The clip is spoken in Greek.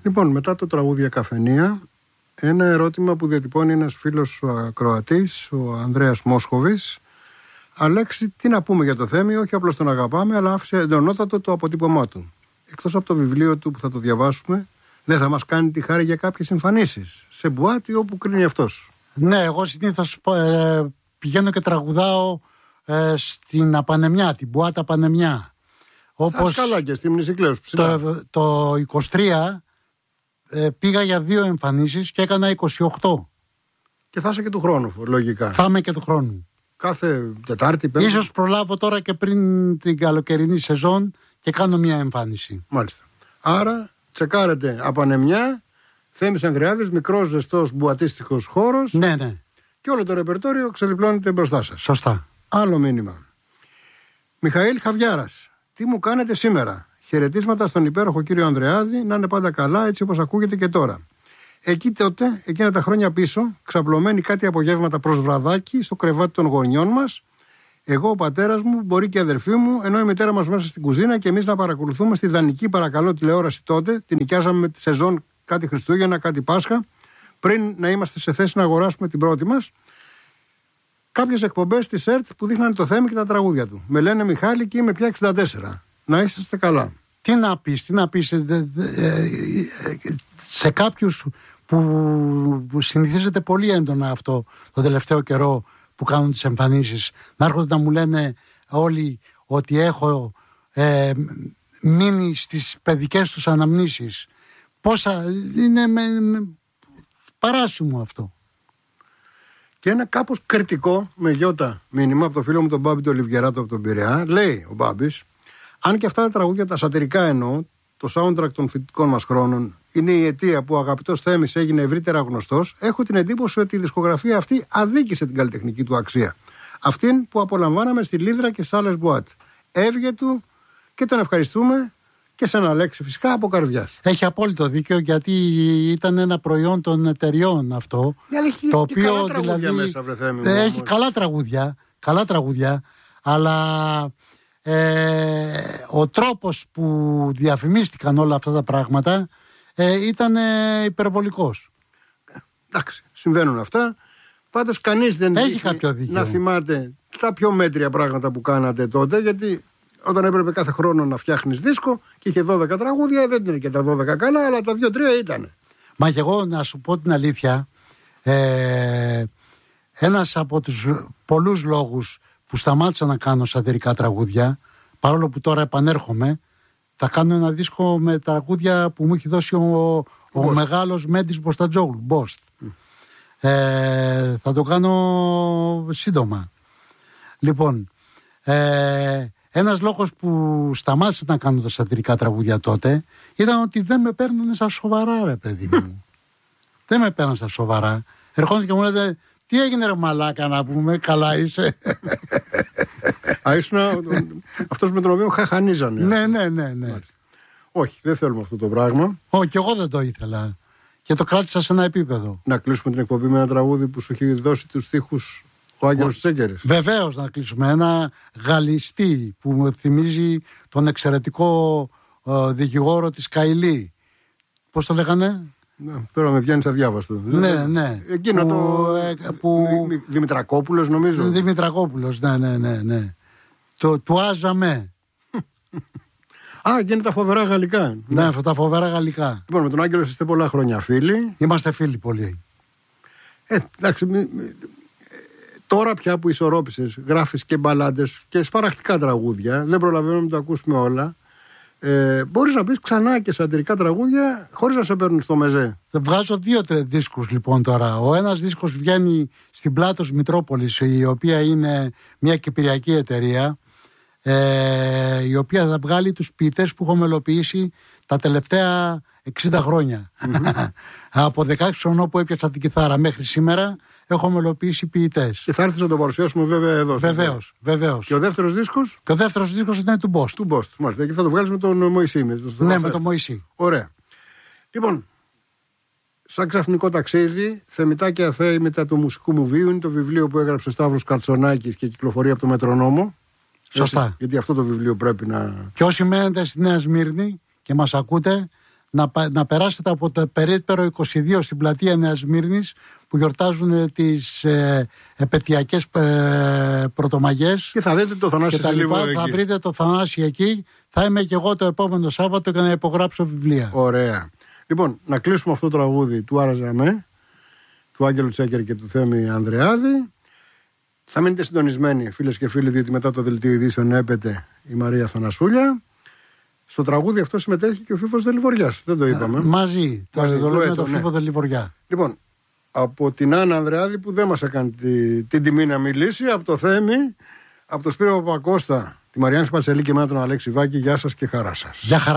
Λοιπόν, μετά το τραγούδια Καφενεία, ένα ερώτημα που διατυπώνει ένας φίλος ακροατής, ο Ανδρέας Μόσχοβης. Αλέξη, τι να πούμε για το Θέμη, όχι απλώς τον αγαπάμε, αλλά άφησε εντονότατο το αποτύπωμά του. Εκτός από το βιβλίο του που θα το διαβάσουμε, δεν θα μας κάνει τη χάρη για κάποιες εμφανίσεις σε μπουάτι όπου κρίνει αυτός? Ναι, εγώ συνήθως πηγαίνω και τραγουδάω στην Απανεμιά, την μπουάτα Απανεμιά. Όπως καλά και στη Μνησικλέους. Το 23 πήγα για 2 εμφανίσεις και έκανα 28. Και θα είσαι και του χρόνου, λογικά. Θα είμαι και του χρόνου. Κάθε Τετάρτη, Πέμπτη. Ίσως προλάβω τώρα και πριν την καλοκαιρινή σεζόν και κάνω μια εμφάνιση. Μάλιστα. Άρα τσεκάρετε Απανεμιά, Θέμης Ανδρεάδης, μικρός ζεστός μπουατίστικος χώρος. Ναι, ναι. Και όλο το ρεπερτόριο ξεδιπλώνεται μπροστά σας. Σωστά. Άλλο μήνυμα. Μιχαήλ Χαβιάρας. Τι μου κάνετε σήμερα? Χαιρετίσματα στον υπέροχο κύριο Ανδρεάδη, να είναι πάντα καλά έτσι όπως ακούγεται και τώρα. Εκεί τότε, εκείνα τα χρόνια πίσω, ξαπλωμένοι κάτι απογεύματα προς βραδάκι στο κρεβάτι των γονιών μας, εγώ, ο πατέρας μου, μπορεί και η αδερφή μου, ενώ η μητέρα μας μέσα στην κουζίνα και εμείς να παρακολουθούμε στη δανεική παρακαλώ τηλεόραση τότε, την νοικιάζαμε με τη σεζόν κάτι Χριστούγεννα, κάτι Πάσχα, πριν να είμαστε σε θέση να αγοράσουμε την πρώτη μας. Κάποιες εκπομπές της ΕΡΤ που δείχνανε το Θέμη και τα τραγούδια του. Με λένε Μιχάλη και είμαι πια 64. Να είσαστε καλά. Τι να πεις, σε κάποιους που συνηθίζεται πολύ έντονα αυτό το τελευταίο καιρό που κάνουν τις εμφανίσεις, να έρχονται να μου λένε όλοι ότι έχω μείνει στις παιδικές τους αναμνήσεις. Πόσα είναι παράσιμο αυτό. Και ένα κάπως κριτικό με γιώτα μήνυμα από το φίλο μου τον Μπάμπη του Ολιβιεράτο από τον Πειραιά. Λέει ο Μπάμπης, αν και αυτά τα τραγούδια τα σατυρικά εννοώ, το soundtrack των φοιτητικών μας χρόνων, είναι η αιτία που ο αγαπητός Θέμης έγινε ευρύτερα γνωστός, έχω την εντύπωση ότι η δισκογραφία αυτή αδίκησε την καλλιτεχνική του αξία. Αυτήν που απολαμβάναμε στη Λίδρα και σε άλλες μπουάτ. Έβγε του και τον ευχαριστούμε και σε ένα Αλέξη φυσικά από καρδιάς. Έχει απόλυτο δίκιο, γιατί ήταν ένα προϊόν των εταιριών αυτό. Έχει το οποίο καλά τραγούδια δηλαδή μέσα, βρε Θέμη μου, έχει καλά τραγούδια, αλλά ο τρόπος που διαφημίστηκαν όλα αυτά τα πράγματα ήταν υπερβολικός. Εντάξει, συμβαίνουν αυτά. Πάντως κανείς δεν έχει κάποιο δίκιο να θυμάται τα πιο μέτρια πράγματα που κάνατε τότε, γιατί όταν έπρεπε κάθε χρόνο να φτιάχνεις δίσκο και είχε 12 τραγούδια, δεν ήταν και τα 12 καλά, αλλά τα 2-3 ήταν. Μα και εγώ να σου πω την αλήθεια, ένας από τους πολλούς λόγους που σταμάτησα να κάνω σατυρικά τραγούδια, παρόλο που τώρα επανέρχομαι, θα κάνω ένα δίσκο με τραγούδια που μου έχει δώσει ο μεγάλος Μέντης Μποστατζόγλου, Μποστ. Θα το κάνω σύντομα. Λοιπόν, ένας λόγος που σταμάτησα να κάνω τα σατυρικά τραγούδια τότε ήταν ότι δεν με παίρνανε στα σοβαρά, ρε παιδί μου. Δεν με παίρνανε στα σοβαρά. Ερχόντουσαν και μου λέτε, τι έγινε ρε μαλάκα, να πούμε, καλά είσαι? Ήσουν αυτός με τον οποίο χαχανίζανε. Ναι. Όχι, δεν θέλουμε αυτό το πράγμα. Όχι, και εγώ δεν το ήθελα. Και το κράτησα σε ένα επίπεδο. Να κλείσουμε την εκπομπή με ένα τραγούδι που σου έχει δώσει τους στίχους ο Άγγελος Τσέκερης. Βεβαίως να κλείσουμε. Ένα γαλλιστή που μου θυμίζει τον εξαιρετικό δικηγόρο της Καηλή. Πώς το λέγανε? Τώρα με βγαίνεις αδιάβαστο. Ναι. Εκείνο Δημητρακόπουλος νομίζω. Δημητρακόπουλος, ναι. Του άζαμε. Και είναι τα φοβερά γαλλικά. Ναι, τα φοβερά γαλλικά. Λοιπόν, με τον Άγγελο είστε πολλά χρόνια φίλοι. Είμαστε φίλοι πολύ. Εντάξει, τώρα πια που ισορρόπησες, γράφεις και μπαλάντες και σπαραχτικά τραγούδια, δεν προλαβαίνουμε να το ακούσουμε όλα. Μπορείς να πεις ξανά και σατυρικά τραγούδια χωρίς να σε παίρνουν στο μεζέ. Βγάζω 2 δίσκους λοιπόν τώρα. Ο ένας δίσκος βγαίνει στην Πλάτος Μητρόπολης, η οποία είναι μια κυπριακή εταιρεία, η οποία θα βγάλει τους ποιητές που έχω μελοποιήσει τα τελευταία 60 χρόνια. Από 16 χρονών που έπιασα την κιθάρα μέχρι σήμερα έχω μελοποιήσει ποιητές. Και θα έρθεις να το παρουσιάσουμε βέβαια εδώ. Βεβαίως. Και ο δεύτερος δίσκος? Και ο δεύτερος δίσκος είναι του Μποστ. Του Μποστ, μάλιστα. Και θα το βγάλεις με τον Μωυσή. Ναι, με τον Μωυσή. Ωραία. Λοιπόν, σαν ξαφνικό ταξίδι, Θεμητά και Αθέοι μετά του μουσικού μου βίου, είναι το βιβλίο που έγραψε ο Σταύρος Κατσονάκης και κυκλοφορεί από το Μετρονόμο. Σωστά. Γιατί αυτό το βιβλίο πρέπει να... Και όσοι μένετε στη Νέα Σμύρνη και μας ακούτε, να περάσετε από το περίπτερο 22 στην πλατεία Νέας Σμύρνης, που γιορτάζουν τις επετειακές πρωτομαγιές. Και θα δείτε το Θανάση σε λίγο εκεί. Θα βρείτε το Θανάση εκεί. Θα είμαι και εγώ το επόμενο Σάββατο και να υπογράψω βιβλία. Ωραία. Λοιπόν, να κλείσουμε αυτό το τραγούδι του Άρα Ζαμέ, του Άγγελου Τσέκερ και του Θέμη Ανδρεάδη. Θα μείνετε συντονισμένοι, φίλες και φίλοι, διότι μετά το δελτίο ειδήσεων έπεται η Μαρία Θανασούλια. Στο τραγούδι αυτό συμμετέχει και ο Φίβος Δελιβοριάς. Δεν το είπαμε. Μαζί. Το λέμε το Φίβο Δελιβοριά. Λοιπόν, από την Άννα Ανδρεάδη που δεν μας έκανε την τιμή να μιλήσει, από το Θέμη, από τον Σπύρο Παπακώστα, τη Μαριάννη Πατσελή και εμένα τον Αλέξη Βάκη. Γεια σας και χαρά σας. Γεια χαρά.